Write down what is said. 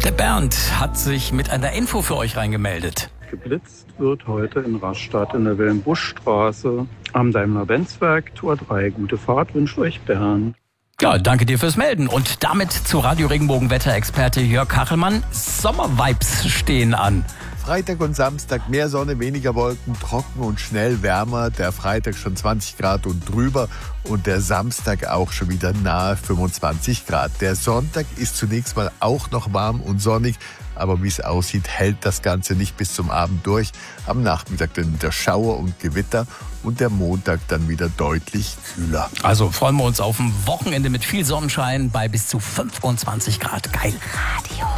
Der Bernd hat sich mit einer Info für euch reingemeldet. Geblitzt wird heute in Rastatt in der Wilhelm-Busch-Straße am Daimler-Benz-Werk, Tor 3. Gute Fahrt wünscht euch Bernd. Ja, danke dir fürs Melden. Und damit zu Radio Regenbogen Wetterexperte Jörg Kachelmann. Sommervibes stehen an. Freitag und Samstag mehr Sonne, weniger Wolken, trocken und schnell wärmer. Der Freitag schon 20 Grad und drüber und der Samstag auch schon wieder nahe 25 Grad. Der Sonntag ist zunächst mal auch noch warm und sonnig, aber wie es aussieht, hält das Ganze nicht bis zum Abend durch. Am Nachmittag dann wieder Schauer und Gewitter und der Montag dann wieder deutlich kühler. Also freuen wir uns auf ein Wochenende mit viel Sonnenschein bei bis zu 25 Grad. Geil. Radio.